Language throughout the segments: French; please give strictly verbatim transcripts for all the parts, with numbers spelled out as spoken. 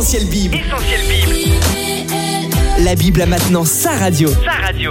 Essentiel Bible. Essentiel Bible. La Bible a maintenant sa radio. Sa radio.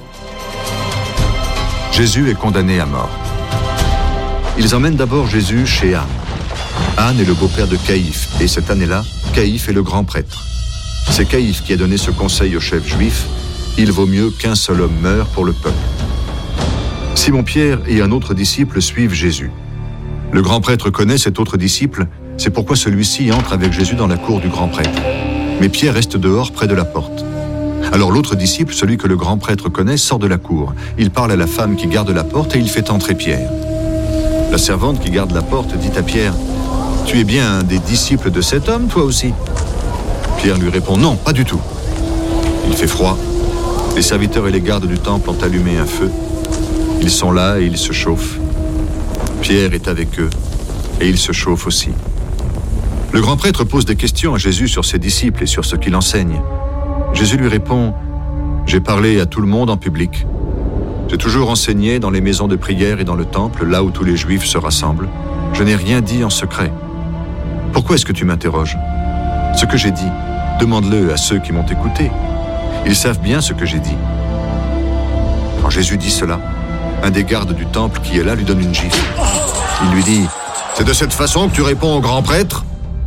Jésus est condamné à mort. Ils emmènent d'abord Jésus chez Anne. Anne est le beau-père de Caïphe, et cette année-là, Caïphe est le grand prêtre. C'est Caïphe qui a donné ce conseil aux chefs juifs: il vaut mieux qu'un seul homme meure pour le peuple. Simon-Pierre et un autre disciple suivent Jésus. Le grand prêtre connaît cet autre disciple, c'est pourquoi celui-ci entre avec Jésus dans la cour du grand prêtre. Mais Pierre reste dehors près de la porte. Alors l'autre disciple, celui que le grand prêtre connaît, sort de la cour. Il parle à la femme qui garde la porte et il fait entrer Pierre. La servante qui garde la porte dit à Pierre: « Tu es bien un des disciples de cet homme, toi aussi ?» Pierre lui répond: « Non, pas du tout. » Il fait froid. Les serviteurs et les gardes du temple ont allumé un feu. Ils sont là et ils se chauffent. Pierre est avec eux et il se chauffe aussi. Le grand prêtre pose des questions à Jésus sur ses disciples et sur ce qu'il enseigne. Jésus lui répond: « J'ai parlé à tout le monde en public. J'ai toujours enseigné dans les maisons de prière et dans le temple, là où tous les Juifs se rassemblent. Je n'ai rien dit en secret. Pourquoi est-ce que tu m'interroges? Ce que j'ai dit, demande-le à ceux qui m'ont écouté. Ils savent bien ce que j'ai dit. » Quand Jésus dit cela, un des gardes du temple qui est là lui donne une gifle. Il lui dit: « C'est de cette façon que tu réponds au grand prêtre ?»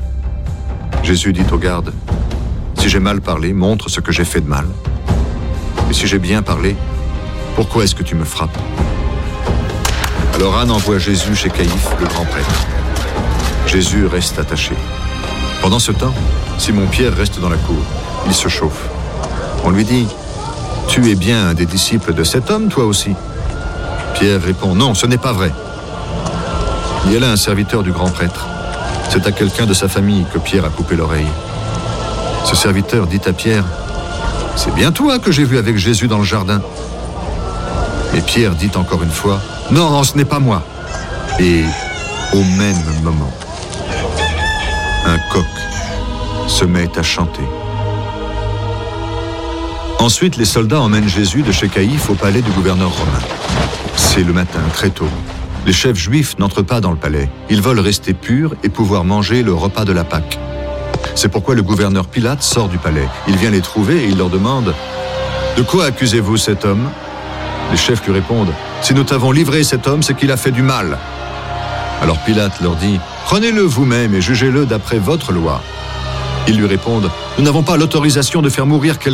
Jésus dit au garde: « Si j'ai mal parlé, montre ce que j'ai fait de mal. Et si j'ai bien parlé, pourquoi est-ce que tu me frappes ?» Alors Anne envoie Jésus chez Caïphe, le grand prêtre. Jésus reste attaché. Pendant ce temps, Simon-Pierre reste dans la cour. Il se chauffe. On lui dit: « Tu es bien un des disciples de cet homme, toi aussi ?» Pierre répond: « Non, ce n'est pas vrai. » Il y a là un serviteur du grand prêtre. C'est à quelqu'un de sa famille que Pierre a coupé l'oreille. Ce serviteur dit à Pierre: « C'est bien toi que j'ai vu avec Jésus dans le jardin. » Et Pierre dit encore une fois: « Non, non, ce n'est pas moi. » Et au même moment, un coq se met à chanter. Ensuite, les soldats emmènent Jésus de chez Caïphe au palais du gouverneur romain. C'est le matin, très tôt. Les chefs juifs n'entrent pas dans le palais. Ils veulent rester purs et pouvoir manger le repas de la Pâque. C'est pourquoi le gouverneur Pilate sort du palais. Il vient les trouver et il leur demande: « De quoi accusez-vous cet homme ?» Les chefs lui répondent: « Si nous t'avons livré cet homme, c'est qu'il a fait du mal. » Alors Pilate leur dit: « Prenez-le vous-même et jugez-le d'après votre loi. » Ils lui répondent: « Nous n'avons pas l'autorisation de faire mourir quelqu'un. »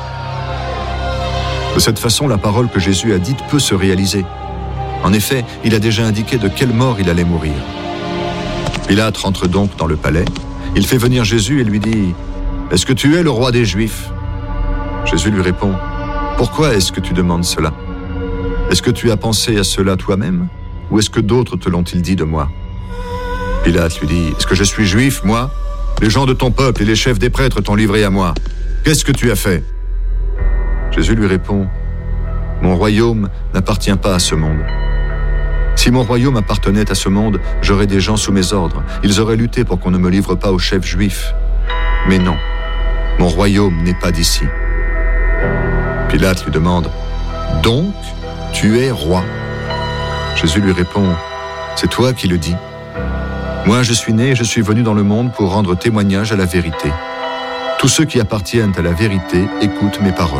De cette façon, la parole que Jésus a dite peut se réaliser. En effet, il a déjà indiqué de quelle mort il allait mourir. Pilate rentre donc dans le palais. Il fait venir Jésus et lui dit: « Est-ce que tu es le roi des Juifs ?» Jésus lui répond: « Pourquoi est-ce que tu demandes cela? Est-ce que tu as pensé à cela toi-même, ou est-ce que d'autres te l'ont-ils dit de moi ?» Pilate lui dit: « Est-ce que je suis juif, moi? Les gens de ton peuple et les chefs des prêtres t'ont livré à moi. Qu'est-ce que tu as fait ?» Jésus lui répond: « Mon royaume n'appartient pas à ce monde. Si mon royaume appartenait à ce monde, j'aurais des gens sous mes ordres. Ils auraient lutté pour qu'on ne me livre pas aux chefs juifs. Mais non, mon royaume n'est pas d'ici. » Pilate lui demande: « Donc, tu es roi ?» Jésus lui répond: « C'est toi qui le dis. Moi, je suis né et je suis venu dans le monde pour rendre témoignage à la vérité. Tous ceux qui appartiennent à la vérité écoutent mes paroles. »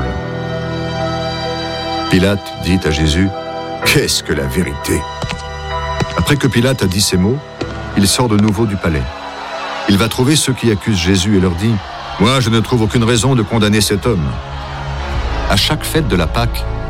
Pilate dit à Jésus: « Qu'est-ce que la vérité ?» Après que Pilate a dit ces mots, il sort de nouveau du palais. Il va trouver ceux qui accusent Jésus et leur dit: « Moi, je ne trouve aucune raison de condamner cet homme. » À chaque fête de la Pâque,